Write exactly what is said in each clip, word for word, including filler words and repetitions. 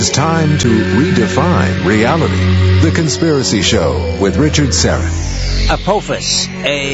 It's time to redefine reality. The Conspiracy Show with Richard Syrett. Apophis,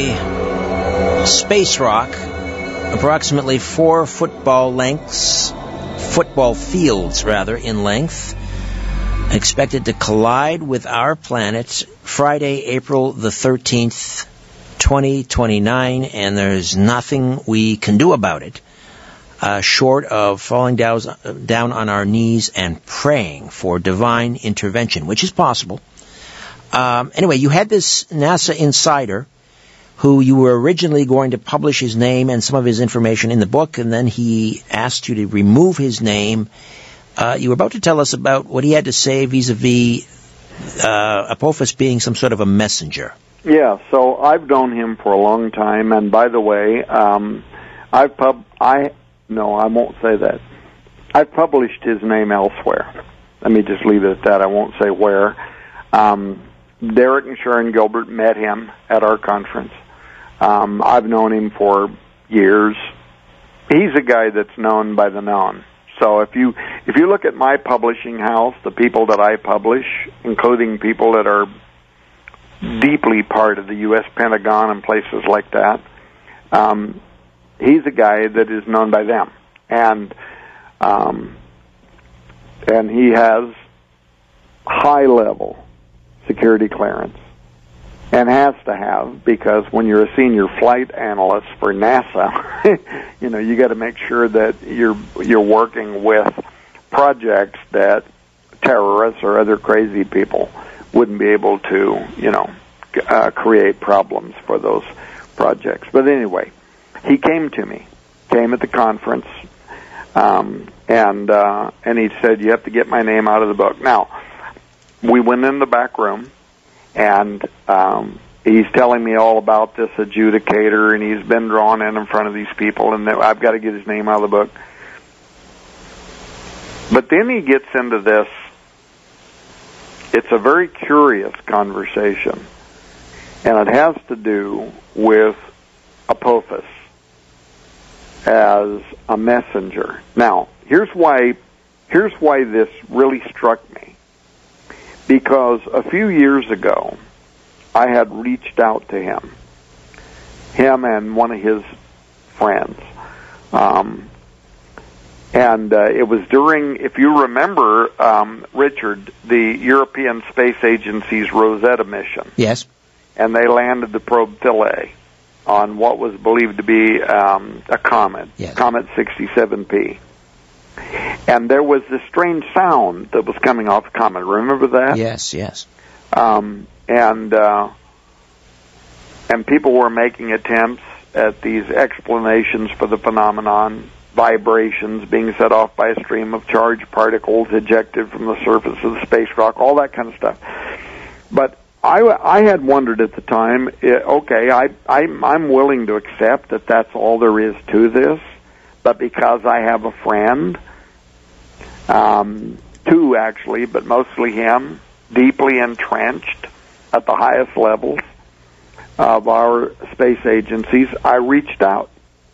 a space rock, approximately four football lengths, football fields rather, in length, expected to collide with our planet Friday, April the thirteenth, twenty twenty-nine, and there's nothing we can do about it. Uh, short of falling down, down on our knees and praying for divine intervention, which is possible. Um, anyway, you had this NASA insider who you were originally going to publish his name and some of his information in the book, and then he asked you to remove his name. Uh, you were about to tell us about what he had to say vis-a-vis uh, Apophis being some sort of a messenger. Yeah, so I've known him for a long time, and by the way, um, I've pub- I... No, I won't say that. I've published his name elsewhere. Let me just leave it at that. I won't say where. Um, Derek and Sharon Gilbert met him at our conference. Um, I've known him for years. He's a guy that's known by the known. So if you if you look at my publishing house, the people that I publish, including people that are deeply part of the U S Pentagon and places like that, um, he's a guy that is known by them, and um, and he has high-level security clearance, and has to have, because when you're a senior flight analyst for NASA, you know, you got to make sure that you're you're working with projects that terrorists or other crazy people wouldn't be able to, you know, uh, create problems for those projects. But anyway, he came to me, came at the conference, um, and uh, and he said, you have to get my name out of the book. Now, we went in the back room, and um, he's telling me all about this adjudicator, and he's been drawn in in front of these people, and I've got to get his name out of the book. But then he gets into this. It's a very curious conversation, and it has to do with Apophis as a messenger. Now, here's why here's why this really struck me. Because a few years ago, I had reached out to him, him and one of his friends. Um, and uh, it was during, if you remember, um, Richard, the European Space Agency's Rosetta mission. Yes. And they landed the probe Philae on what was believed to be um, a comet, yes. Comet sixty-seven P. And there was this strange sound that was coming off the comet. Remember that? Yes, yes. Um, and uh, and people were making attempts at these explanations for the phenomenon, vibrations being set off by a stream of charged particles ejected from the surface of the space rock, all that kind of stuff. But I, I had wondered at the time, okay, I, I'm, I'm willing to accept that that's all there is to this, but because I have a friend, um, two actually, but mostly him, deeply entrenched at the highest levels of our space agencies, I reached out.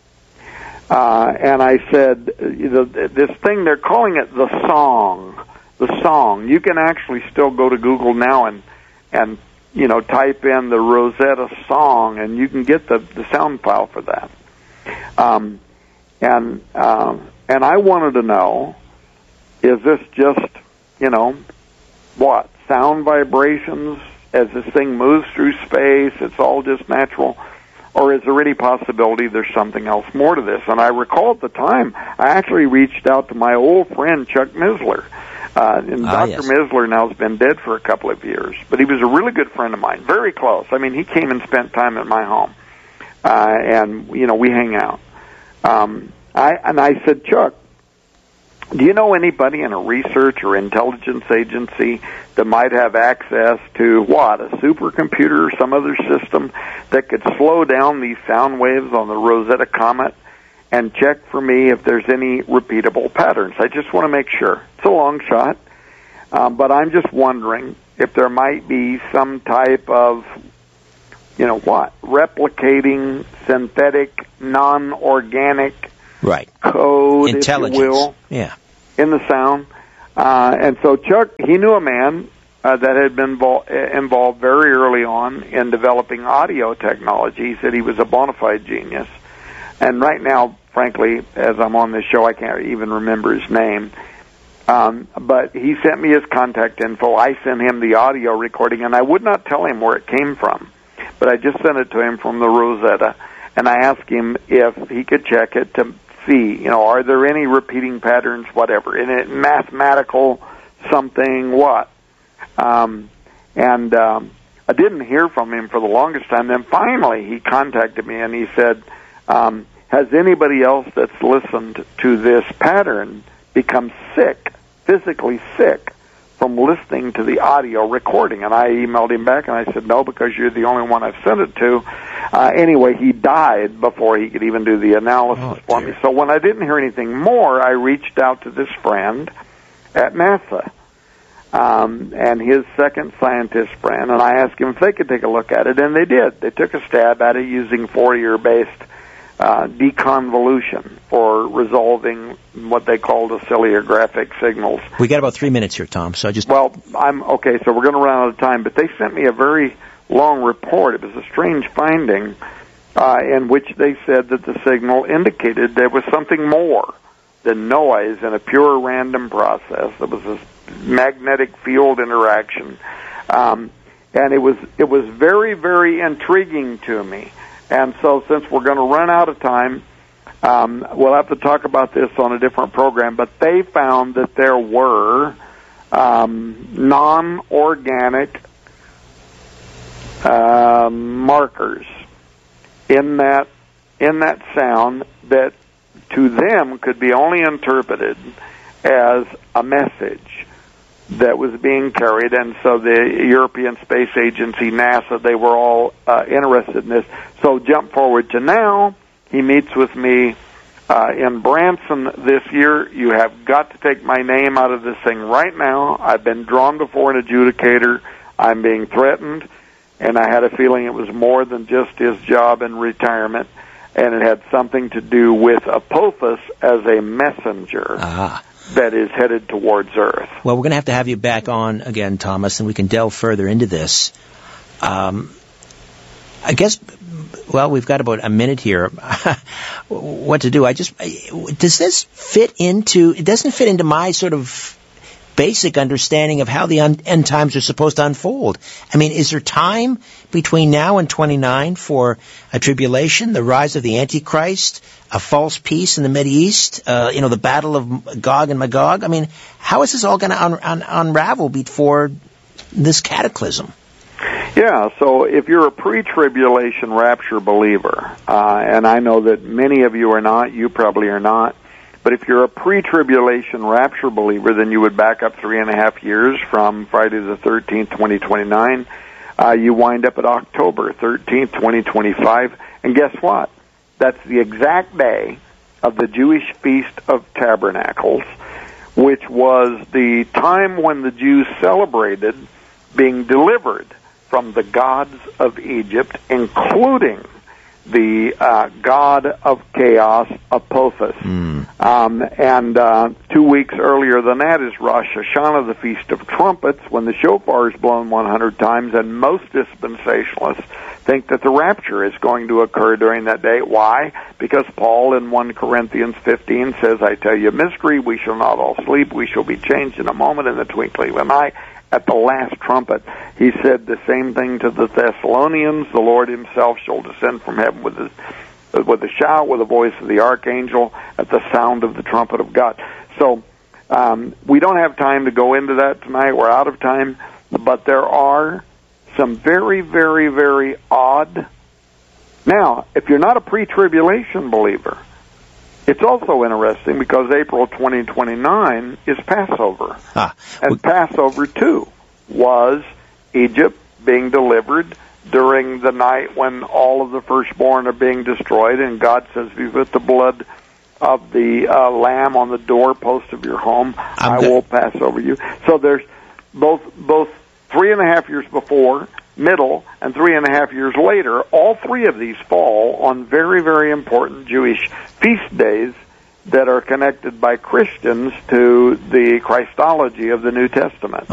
Uh, and I said, you know, this thing, they're calling it the song. The song. You can actually still go to Google now and and, you know, type in the Rosetta song, and you can get the, the sound file for that. Um, and uh, and I wanted to know, is this just, you know, what, sound vibrations as this thing moves through space, it's all just natural? Or is there any possibility there's something else more to this? And I recall at the time, I actually reached out to my old friend, Chuck Missler. Uh, and ah, Doctor yes. Missler now has been dead for a couple of years, but he was a really good friend of mine, very close. I mean, he came and spent time at my home, uh, and, you know, we hang out. Um, I, and I said, Chuck, do you know anybody in a research or intelligence agency that might have access to, what, a supercomputer or some other system that could slow down these sound waves on the Rosetta Comet and check for me if there's any repeatable patterns? I just want to make sure. It's a long shot, um, but I'm just wondering if there might be some type of, you know what, replicating, synthetic, non-organic right. code, intelligence, if you will, yeah, in the sound. Uh, and so Chuck, he knew a man uh, that had been vol- involved very early on in developing audio technology. He said he was a bona fide genius. And right now, frankly, as I'm on this show, I can't even remember his name. Um, but he sent me his contact info. I sent him the audio recording, and I would not tell him where it came from. But I just sent it to him from the Rosetta, and I asked him if he could check it to see, you know, are there any repeating patterns, whatever, in it, mathematical something, what. Um, and um, I didn't hear from him for the longest time. Then finally he contacted me, and he said, um, has anybody else that's listened to this pattern become sick, physically sick, from listening to the audio recording? And I emailed him back, and I said, no, because you're the only one I've sent it to. Uh, anyway, he died before he could even do the analysis oh, for me. So when I didn't hear anything more, I reached out to this friend at NASA um, and his second scientist friend, and I asked him if they could take a look at it, and they did. They took a stab at it using Fourier-based uh, deconvolution for resolving what they called oscillographic signals. We got about three minutes here, Tom, so I just... Well, I'm okay, so we're going to run out of time, but they sent me a very long report. It was a strange finding uh, in which they said that the signal indicated there was something more than noise in a pure random process. There was this magnetic field interaction. Um, and it was it was very, very intriguing to me. And so since we're going to run out of time, um, we'll have to talk about this on a different program. But they found that there were um, non-organic uh, markers in that in that sound that to them could be only interpreted as a message that was being carried. And so the European Space Agency, NASA, they were all uh, interested in this. So jump forward to now. He meets with me uh, in Branson this year. You have got to take my name out of this thing right now. I've been drawn before an adjudicator. I'm being threatened, and I had a feeling it was more than just his job in retirement, and it had something to do with Apophis as a messenger. Ah. That is headed towards Earth. Well, we're going to have to have you back on again, Thomas, and we can delve further into this. Um, I guess, well, we've got about a minute here. What to do? I just, does this fit into, it doesn't fit into my sort of basic understanding of how the un- end times are supposed to unfold. I mean, is there time between now and twenty-nine for a tribulation, the rise of the Antichrist, a false peace in the Mideast, uh, you know, the battle of Gog and Magog? I mean, how is this all going to un- un- unravel before this cataclysm? Yeah, so if you're a pre-tribulation rapture believer, uh, and I know that many of you are not, you probably are not, but if you're a pre-tribulation rapture believer, then you would back up three and a half years from Friday the thirteenth, twenty twenty-nine. Uh, you wind up at October thirteenth, twenty twenty-five. And guess what? That's the exact day of the Jewish Feast of Tabernacles, which was the time when the Jews celebrated being delivered from the gods of Egypt, including the uh, god of chaos, Apophis. Mm. Um, and uh, two weeks earlier than that is Rosh Hashanah, the Feast of Trumpets, when the shofar is blown one hundred times, and most dispensationalists think that the rapture is going to occur during that day. Why? Because Paul in First Corinthians fifteen says, I tell you a mystery, we shall not all sleep, we shall be changed in a moment, in the twinkling of an eye. At the last trumpet, he said the same thing to the Thessalonians. The Lord himself shall descend from heaven with a, with a shout, with the voice of the archangel, at the sound of the trumpet of God. So um, we don't have time to go into that tonight. We're out of time. But there are some very, very, very odd. Now, if you're not a pre-tribulation believer, it's also interesting because April twenty twenty-nine is Passover. Ah, and we- Passover, too, was Egypt being delivered during the night when all of the firstborn are being destroyed, and God says, if you put the blood of the uh, lamb on the doorpost of your home, I'm I good. will pass over you. So there's both both three and a half years before, middle, and three and a half years later. All three of these fall on very, very important Jewish feast days, that are connected by Christians to the Christology of the New Testament.